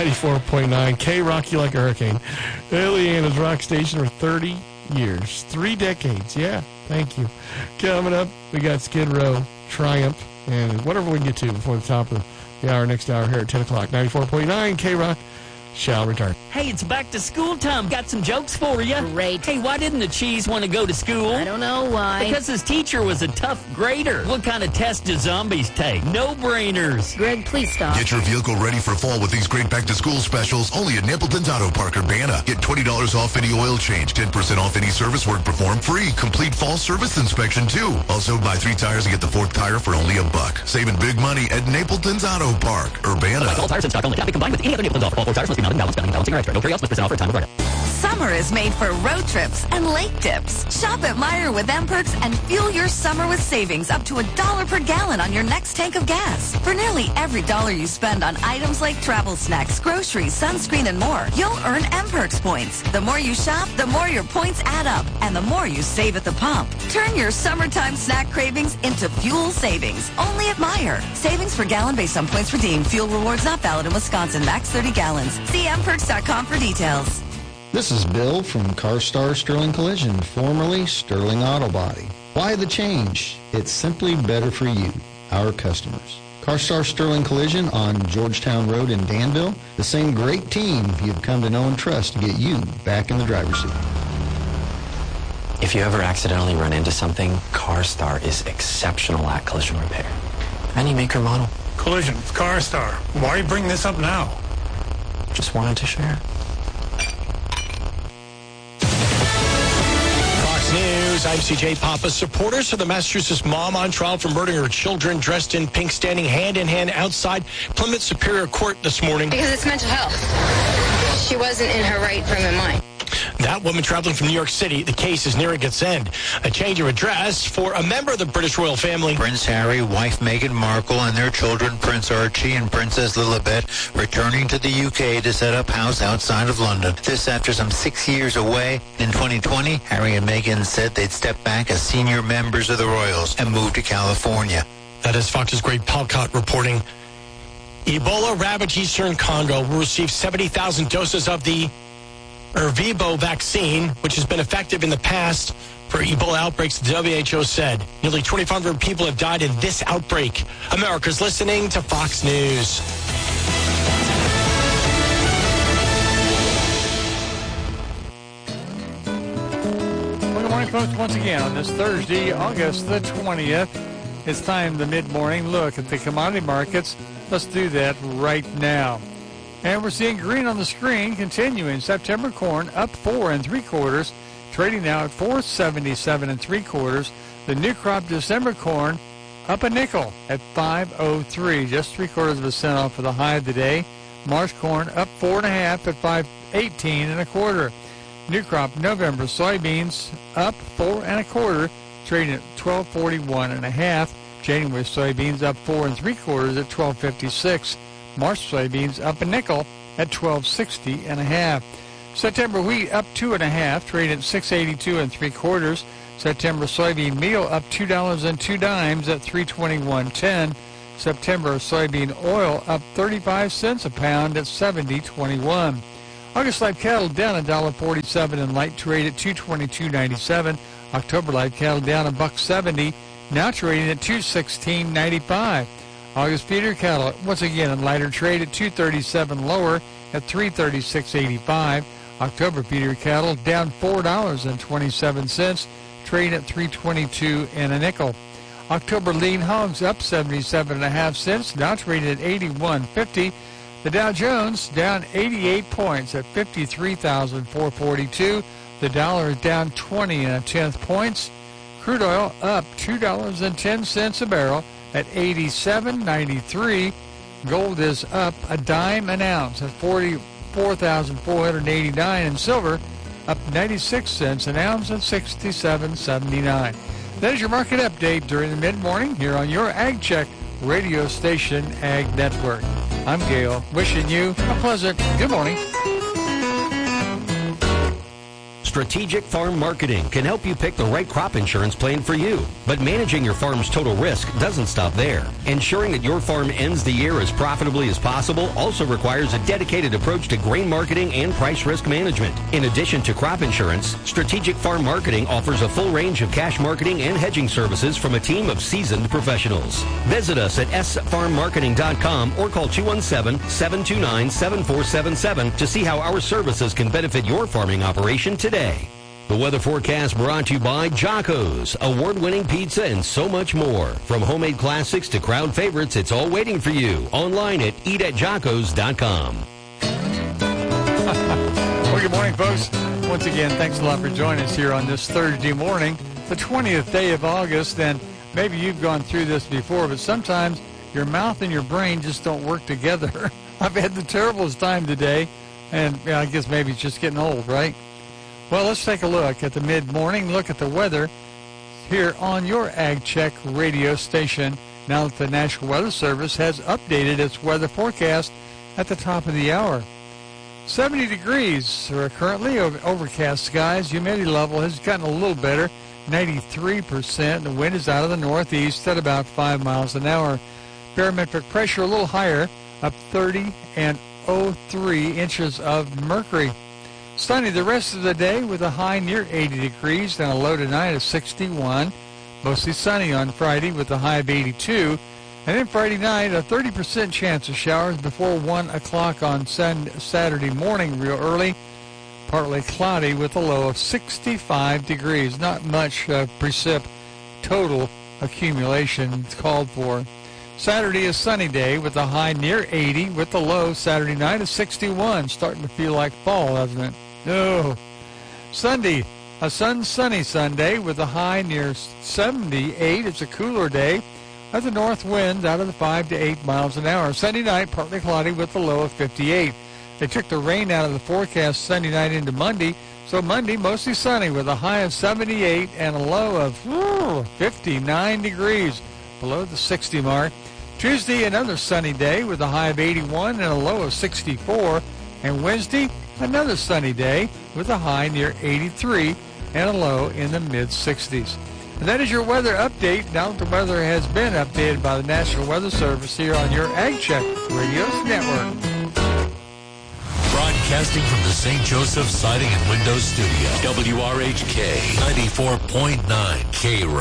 94.9 K-Rock, you like a hurricane. Leanna's Rock Station for 30 years. 3 decades. Yeah, thank you. Coming up, we got Skid Row, Triumph, and whatever we can get to before the top of the hour, next hour here at 10 o'clock. 94.9 K-Rock shall return. Hey, it's back to school time. Got some jokes for you. Great. Hey, why didn't the cheese want to go to school? I don't know why. Because his teacher was a tough grader. What kind of test do zombies take? No-brainers. Greg, please stop. Get your vehicle ready for fall with these great back-to-school specials only at Napleton's Auto Park, Urbana. Get $20 off any oil change, 10% off any service work performed, free. Complete fall service inspection, too. Also, buy 3 tires and get the 4th tire for only $1. Saving big money at Napleton's Auto Park, Urbana. All tires in stock only. Cannot be combined with any other Napleton's offer. All 4 tires must be mounted, balanced, balancing, or extra. No carry-outs must present offer at time of write-up. Summer is made for road trips and lake dips. Shop at Meijer with M-Perks and fuel your summer with savings up to $1 per gallon on your next tank of gas. For nearly every dollar you spend on items like travel snacks, groceries, sunscreen, and more, you'll earn M-Perks points. The more you shop, the more your points add up, and the more you save at the pump. Turn your summertime snack cravings into fuel savings. Only at Meijer. Savings per gallon based on points redeemed. Fuel rewards not valid in Wisconsin. Max 30 gallons. See mperks.com for details. This is Bill from CarStar Sterling Collision, formerly Sterling Auto Body. Why the change? It's simply better for you, our customers. CarStar Sterling Collision on Georgetown Road in Danville, the same great team you've come to know and trust to get you back in the driver's seat. If you ever accidentally run into something, CarStar is exceptional at collision repair. Any make or model. Collision, CarStar. Why bring this up now? Just wanted to share. News. I'm CJ Papa. Supporters of the Massachusetts mom on trial for murdering her children dressed in pink standing hand in hand outside Plymouth Superior Court this morning. Because it's mental health. She wasn't in her right frame of mind. That woman traveling from New York City, the case is nearing its end. A change of address for a member of the British royal family. Prince Harry, wife Meghan Markle, and their children, Prince Archie and Princess Lilibet, returning to the UK to set up house outside of London. This after some 6 years away. In 2020, Harry and Meghan said they'd step back as senior members of the royals and move to California. That is Fox's Greg Palcott reporting. Ebola ravaged eastern Congo will receive 70,000 doses of the Ervebo vaccine, which has been effective in the past for Ebola outbreaks, the WHO said. Nearly 2,500 people have died in this outbreak. America's listening to Fox News. Well, good morning, folks. Once again, on this Thursday, August the 20th, it's time the mid-morning look at the commodity markets. Let's do that right now. And we're seeing green on the screen continuing. September corn up 4 3/4, trading now at $4.77 3/4. The new crop December corn up a nickel at $5.03, just 3/4 cent off of the high of the day. March corn up 4 1/2 at $5.18 1/4. New crop November soybeans up 4 1/4, trading at $12.41 1/2. January soybeans up 4 3/4 at $12.56. March soybeans up a nickel at $12.60 1/2. September wheat up 2 1/2, traded at $6.82 3/4. September soybean meal up $2.02 at $3.2110. September soybean oil up 35 cents a pound at $70.21. August live cattle down $1.47 and light trade at $222.97. October live cattle down $1.70, now trading at $216.95. August feeder cattle, once again in lighter trade at $237 lower at $336.85. October feeder cattle down $4.27, trading at $322 and a nickel. October lean hogs up 77 1/2 cents, now trading at $81.50. The Dow Jones down 88 points at 53,442. The dollar is down 20 1/10 points. Crude oil up $2.10 a barrel at $87.93. Gold is up a dime an ounce at $44,489, and silver up 96 cents an ounce at $67.79. That is your market update during the mid-morning here on your Ag Check radio station, Ag Network. I'm Gail, wishing you a pleasant good morning. Strategic Farm Marketing can help you pick the right crop insurance plan for you. But managing your farm's total risk doesn't stop there. Ensuring that your farm ends the year as profitably as possible also requires a dedicated approach to grain marketing and price risk management. In addition to crop insurance, Strategic Farm Marketing offers a full range of cash marketing and hedging services from a team of seasoned professionals. Visit us at sfarmmarketing.com or call 217-729-7477 to see how our services can benefit your farming operation today. The weather forecast brought to you by Jocko's, award-winning pizza and so much more. From homemade classics to crowd favorites, it's all waiting for you online at eatatjockos.com. Well, good morning, folks. Once again, thanks a lot for joining us here on this Thursday morning, the 20th day of August. And maybe you've gone through this before, but sometimes your mouth and your brain just don't work together. I've had the terriblest time today, and I guess maybe it's just getting old, right? Well, let's take a look at the mid-morning, look at the weather here on your Ag Check radio station. Now that the National Weather Service has updated its weather forecast at the top of the hour. 70 degrees are currently overcast skies. Humidity level has gotten a little better, 93%. The wind is out of the northeast at about 5 miles an hour. Barometric pressure a little higher, up 30.03 inches of mercury. Sunny the rest of the day with a high near 80 degrees and a low tonight of 61. Mostly sunny on Friday with a high of 82. And then Friday night, a 30% chance of showers before 1 o'clock on Saturday morning real early. Partly cloudy with a low of 65 degrees. Not much precip total accumulation called for. Saturday is sunny day with a high near 80 with the low Saturday night of 61. Starting to feel like fall, doesn't it? No. Sunday, a sunny Sunday with a high near 78. It's a cooler day. At the north wind out of the 5 to 8 miles an hour. Sunday night, partly cloudy with a low of 58. They took the rain out of the forecast Sunday night into Monday. So Monday, mostly sunny with a high of 78 and a low of 59 degrees, below the 60 mark. Tuesday, another sunny day with a high of 81 and a low of 64. And Wednesday, another sunny day with a high near 83 and a low in the mid-60s. And that is your weather update. Now that the weather has been updated by the National Weather Service here on your Ag Check Radio Network. Broadcasting from the St. Joseph Siding and Windows Studio, WRHK 94.9 K-Rock.